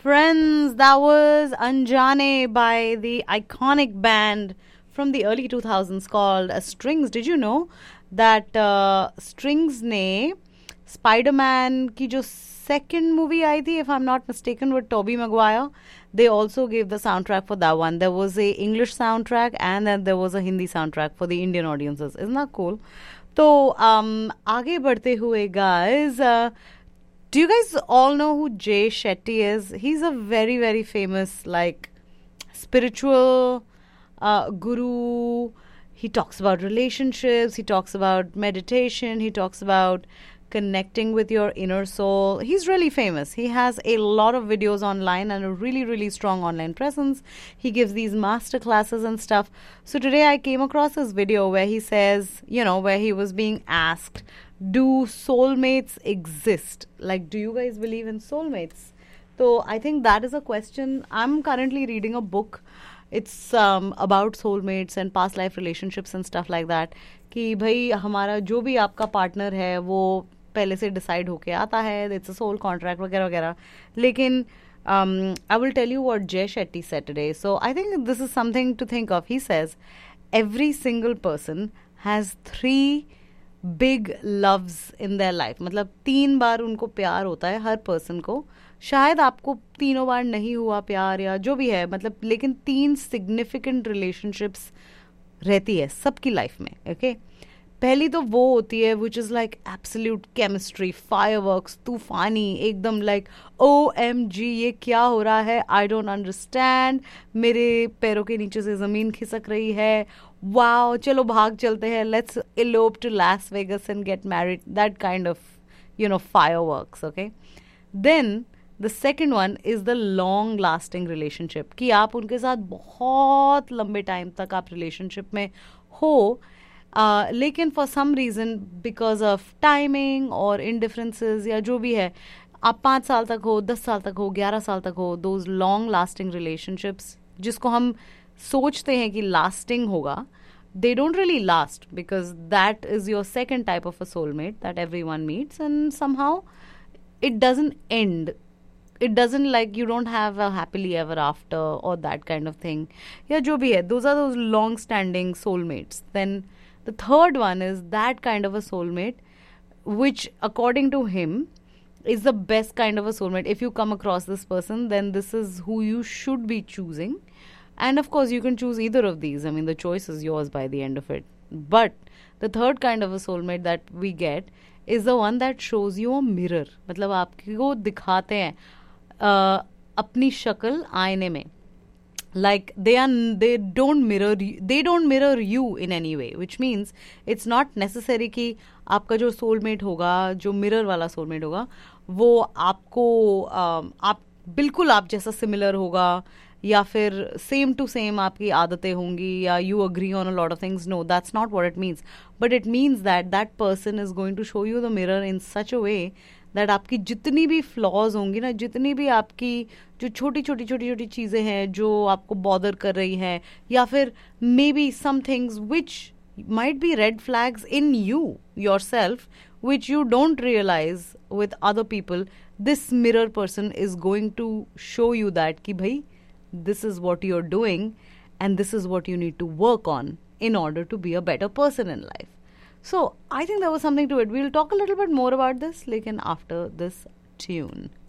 Friends, that was Anjane by the iconic band from the early 2000s called Strings. Did you know that Strings ने Spider-Man की जो second movie आई थी, if I'm not mistaken, with Tobey Maguire, they also gave the soundtrack for that one. There was a English soundtrack and then there was a Hindi soundtrack for the Indian audiences. Isn't that cool? तो आगे बढ़ते हुए guys, do you guys all know who Jay Shetty is? He's a very, very famous, like, spiritual guru. He talks about relationships. He talks about meditation. He talks about connecting with your inner soul. He's really famous. He has a lot of videos online and a really, really strong online presence. He gives these master classes and stuff. So today I came across this video where he says, where he was being asked, do soulmates exist? Like, do you guys believe in soulmates? So I think that is a question. I'm currently reading a book. It's about soulmates and past life relationships and stuff like that. कि भाई हमारा जो भी आपका partner है वो पहले से डिसाइड होके आता है. इट्स अ सोल कॉन्ट्रैक्ट वगैरह वगैरह. लेकिन I will tell you what Jay Shetty said today. So I think this is something to think of. He says, every single person has 3 big loves in their life. मतलब 3 बार उनको प्यार होता है हर person को. शायद आपको तीनों बार नहीं हुआ प्यार या जो भी है, मतलब, लेकिन 3 सिग्निफिकेंट रिलेशनशिप्स रहती है सबकी लाइफ में. ओके, पहली तो वो होती है which is like absolute chemistry, fireworks, तूफानी, एकदम लाइक OMG ये क्या हो रहा है, आई डोंट अंडरस्टैंड, मेरे पैरों के नीचे से ज़मीन खिसक रही है, वाओ चलो भाग चलते हैं, let's elope to Las Vegas and get married, that kind of fireworks. Okay, then the second one is the long lasting relationship, कि आप उनके साथ बहुत लंबे टाइम तक आप रिलेशनशिप में हो, लेकिन for some reason because of timing और इनडिफरेंसेस या जो भी है, आप 5 साल तक हो, 10 साल तक हो, 11 साल तक हो, दोज लॉन्ग लास्टिंग रिलेशनशिप्स जिसको हम सोचते हैं कि लास्टिंग होगा, they don't really last because that is your second type of a soulmate that everyone meets, and somehow it doesn't end. It doesn't, like, you don't have a happily ever after or that kind of thing. Yeah, jo bhi hai, those are those long standing soulmates. Then the third one is that kind of a soulmate which according to him is the best kind of a soulmate. If you come across this person, then this is who you should be choosing. And of course, you can choose either of these. I mean, the choice is yours by the end of it. But the third kind of a soulmate that we get is the one that shows you a mirror. मतलब आपको दिखाते हैं अपनी शक्ल आईने में. Like they don't mirror you in any way, which means it's not necessary कि आपका जो soulmate होगा, जो mirror वाला soulmate होगा, वो आपको आप बिल्कुल आप जैसा similar होगा या फिर सेम टू सेम आपकी आदतें होंगी या you agree on a lot of things. No, that's not what it means. But it means that person is going to show you the mirror in such a way that आपकी जितनी भी flaws होंगी ना, जितनी भी आपकी जो छोटी छोटी चीज़ें हैं जो आपको बॉदर कर रही हैं, या फिर may be some things which might be red flags in you yourself which you don't realize with other people, this mirror person is going to show you that ki bhai, this is what you're doing and this is what you need to work on in order to be a better person in life. So I think there was something to it. We'll talk a little bit more about this, lekin after this tune.